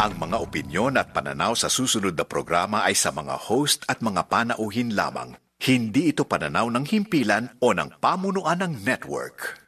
Ang mga opinyon at pananaw sa susunod na programa ay sa mga host at mga panauhin lamang. Hindi ito pananaw ng himpilan o ng pamunuan ng network.